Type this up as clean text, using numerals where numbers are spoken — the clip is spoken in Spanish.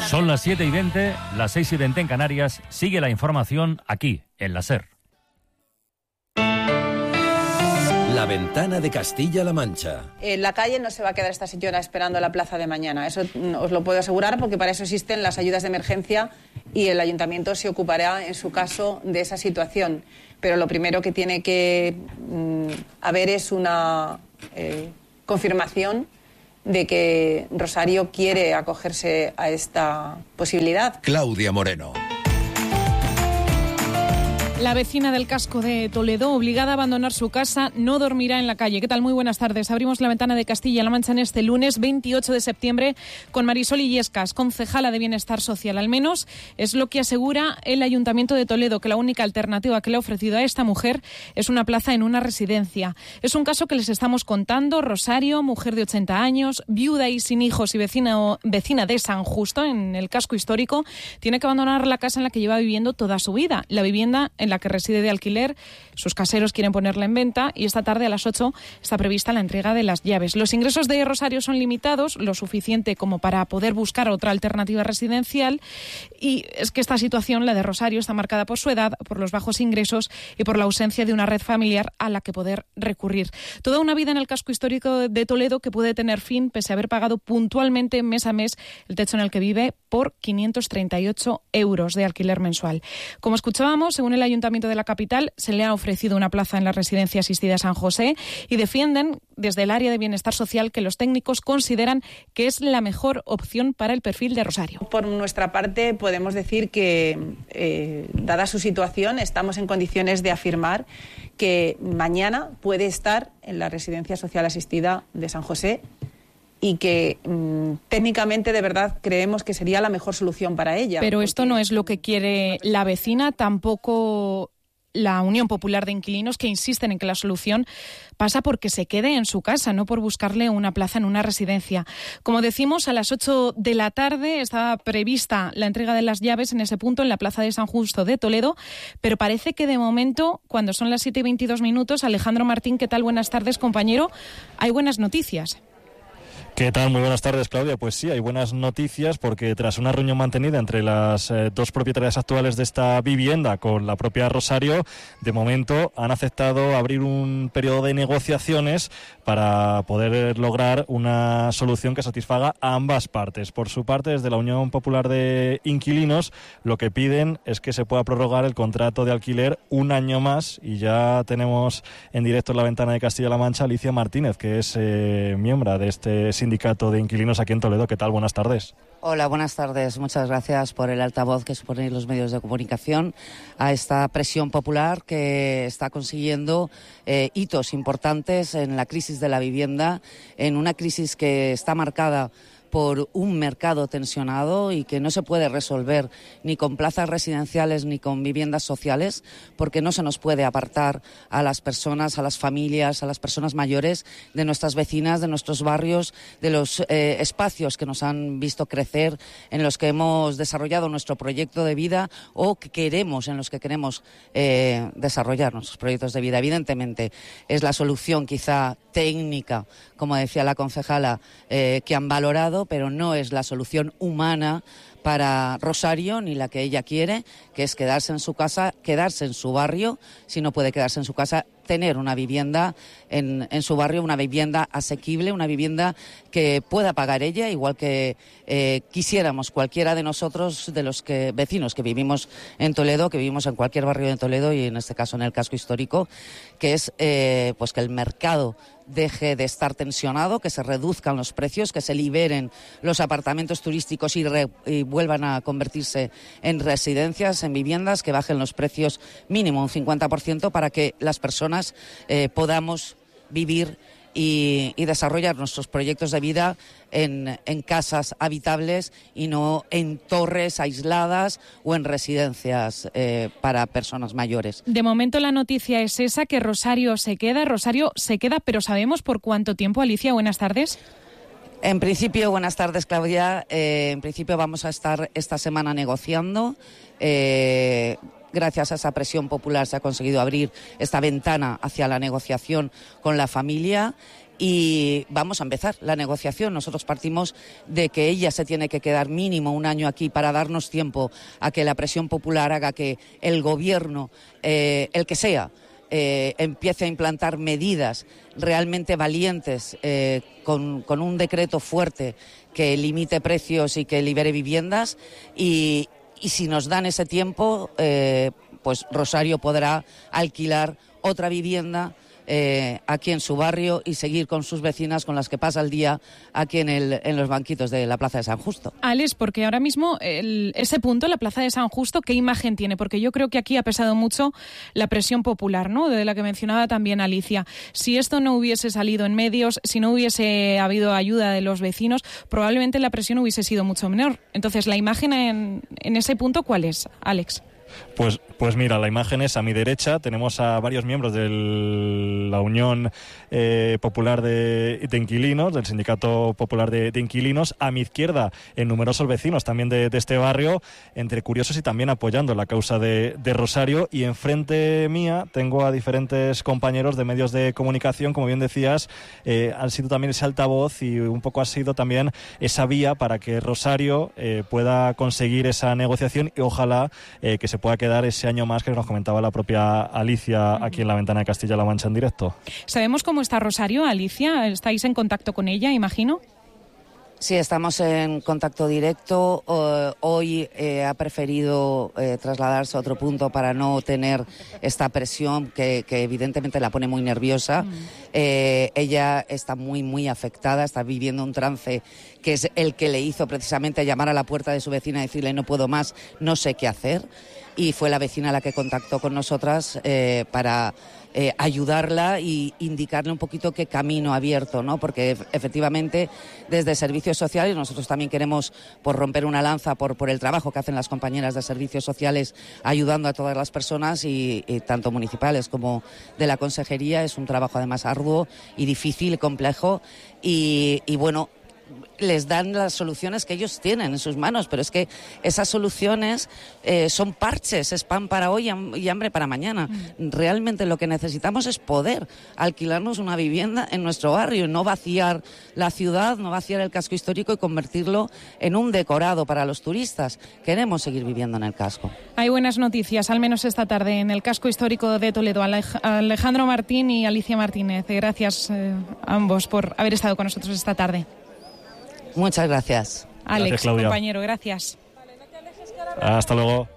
Son las 7:20, las 6:20 en Canarias. Sigue la información aquí, en la SER. La ventana de Castilla-La Mancha. En la calle no se va a quedar esta señora esperando la plaza de mañana. Eso os lo puedo asegurar, porque para eso existen las ayudas de emergencia y el ayuntamiento se ocupará, en su caso, de esa situación. Pero lo primero que tiene que haber es una confirmación de que Rosario quiere acogerse a esta posibilidad. Claudia Moreno. La vecina del casco de Toledo, obligada a abandonar su casa, no dormirá en la calle. ¿Qué tal? Muy buenas tardes. Abrimos la ventana de Castilla-La Mancha en este lunes 28 de septiembre con Marisol Illescas, concejala de Bienestar Social. Al menos es lo que asegura el Ayuntamiento de Toledo, que la única alternativa que le ha ofrecido a esta mujer es una plaza en una residencia. Es un caso que les estamos contando. Rosario, mujer de 80 años, viuda y sin hijos y vecina de San Justo, en el casco histórico, tiene que abandonar la casa en la que lleva viviendo toda su vida. La vivienda en la que reside de alquiler, sus caseros quieren ponerla en venta y esta tarde a las 8 está prevista la entrega de las llaves. Los ingresos de Rosario son limitados, lo suficiente como para poder buscar otra alternativa residencial, y es que esta situación, la de Rosario, está marcada por su edad, por los bajos ingresos y por la ausencia de una red familiar a la que poder recurrir. Toda una vida en el casco histórico de Toledo que puede tener fin pese a haber pagado puntualmente mes a mes el techo en el que vive por 538 euros de alquiler mensual. Como escuchábamos, según el Ayuntamiento de la capital, se le ha ofrecido una plaza en la residencia asistida San José y defienden desde el área de Bienestar Social que los técnicos consideran que es la mejor opción para el perfil de Rosario. Por nuestra parte, podemos decir que, dada su situación, estamos en condiciones de afirmar que mañana puede estar en la residencia social asistida de San José y que técnicamente, de verdad, creemos que sería la mejor solución para ella. Pero esto no es lo que quiere la vecina, tampoco la Unión Popular de Inquilinos, que insisten en que la solución pasa porque se quede en su casa, no por buscarle una plaza en una residencia. Como decimos, a las 8 de la tarde estaba prevista la entrega de las llaves en ese punto, en la plaza de San Justo de Toledo, pero parece que de momento, cuando son las 7:22, Alejandro Martín, ¿qué tal? Buenas tardes, compañero. Hay buenas noticias. ¿Qué tal? Muy buenas tardes, Claudia. Pues sí, hay buenas noticias porque tras una reunión mantenida entre las dos propietarias actuales de esta vivienda con la propia Rosario, de momento han aceptado abrir un periodo de negociaciones para poder lograr una solución que satisfaga a ambas partes. Por su parte, desde la Unión Popular de Inquilinos, lo que piden es que se pueda prorrogar el contrato de alquiler un año más, y ya tenemos en directo en la ventana de Castilla-La Mancha a Alicia Martínez, que es miembro de este sindicato de inquilinos aquí en Toledo. ¿Qué tal? Buenas tardes. Hola, buenas tardes. Muchas gracias por el altavoz que suponen los medios de comunicación a esta presión popular que está consiguiendo hitos importantes en la crisis de la vivienda, en una crisis que está marcada por un mercado tensionado y que no se puede resolver ni con plazas residenciales ni con viviendas sociales, porque no se nos puede apartar a las personas, a las familias, a las personas mayores de nuestras vecinas, de nuestros barrios, de los espacios que nos han visto crecer, en los que hemos desarrollado nuestro proyecto de vida o que queremos, en los que queremos desarrollar nuestros proyectos de vida. Evidentemente es la solución quizá técnica, como decía la concejala, que han valorado, pero no es la solución humana para Rosario, ni la que ella quiere, que es quedarse en su casa, quedarse en su barrio. Si no puede quedarse en su casa, tener una vivienda en su barrio, una vivienda asequible, una vivienda que pueda pagar ella, igual que quisiéramos cualquiera de nosotros, de los vecinos que vivimos en Toledo, que vivimos en cualquier barrio de Toledo y en este caso en el casco histórico, que es pues que el mercado deje de estar tensionado, que se reduzcan los precios, que se liberen los apartamentos turísticos y vuelvan a convertirse en residencias, en viviendas, que bajen los precios mínimo un 50% para que las personas podamos vivir y desarrollar nuestros proyectos de vida en casas habitables y no en torres aisladas o en residencias para personas mayores. De momento la noticia es esa, que Rosario se queda, pero ¿sabemos por cuánto tiempo? Alicia, buenas tardes. En principio, buenas tardes, Claudia. En principio vamos a estar esta semana negociando. Gracias a esa presión popular se ha conseguido abrir esta ventana hacia la negociación con la familia. y vamos a empezar la negociación. Nosotros partimos de que ella se tiene que quedar mínimo un año aquí para darnos tiempo a que la presión popular haga que el gobierno, el que sea, empiece a implantar medidas realmente valientes, con un decreto fuerte que limite precios y que libere viviendas, y si nos dan ese tiempo, pues Rosario podrá alquilar otra vivienda aquí en su barrio y seguir con sus vecinas con las que pasa el día aquí en los banquitos de la Plaza de San Justo. Alex, porque ahora mismo ese punto, la Plaza de San Justo, ¿qué imagen tiene? Porque yo creo que aquí ha pesado mucho la presión popular, ¿no?, de la que mencionaba también Alicia. Si esto no hubiese salido en medios, si no hubiese habido ayuda de los vecinos, probablemente la presión hubiese sido mucho menor. Entonces, ¿la imagen en ese punto cuál es, Alex? Pues mira, la imagen es a mi derecha. Tenemos a varios miembros de la Unión Popular de Inquilinos, del Sindicato Popular de Inquilinos. A mi izquierda, en numerosos vecinos también de este barrio, entre curiosos y también apoyando la causa de Rosario. Y enfrente mía tengo a diferentes compañeros de medios de comunicación, como bien decías, han sido también ese altavoz y un poco ha sido también esa vía para que Rosario pueda conseguir esa negociación y ojalá que se pueda quedar ese año más que nos comentaba la propia Alicia aquí en La Ventana de Castilla-La Mancha en directo. ¿Sabemos cómo está Rosario, Alicia? ¿Estáis en contacto con ella, imagino? Sí, estamos en contacto directo. Hoy ha preferido trasladarse a otro punto para no tener esta presión que evidentemente la pone muy nerviosa. Ella está muy, muy afectada, está viviendo un trance que es el que le hizo precisamente llamar a la puerta de su vecina y decirle no puedo más, no sé qué hacer. Y fue la vecina la que contactó con nosotras para ayudarla y indicarle un poquito qué camino abierto, ¿no? Porque efectivamente desde Servicios Sociales nosotros también queremos romper una lanza por el trabajo que hacen las compañeras de Servicios Sociales ayudando a todas las personas y tanto municipales como de la Consejería. Es un trabajo además arduo y difícil y complejo y bueno, les dan las soluciones que ellos tienen en sus manos, pero es que esas soluciones son parches, es pan para hoy y hambre para mañana. Realmente lo que necesitamos es poder alquilarnos una vivienda en nuestro barrio, no vaciar la ciudad, no vaciar el casco histórico y convertirlo en un decorado para los turistas. Queremos seguir viviendo en el casco. Hay buenas noticias, al menos esta tarde, en el casco histórico de Toledo. Alejandro Martín y Alicia Martínez, gracias a ambos por haber estado con nosotros esta tarde. Muchas gracias. Alex, gracias, Claudia. compañero, gracias. Hasta luego.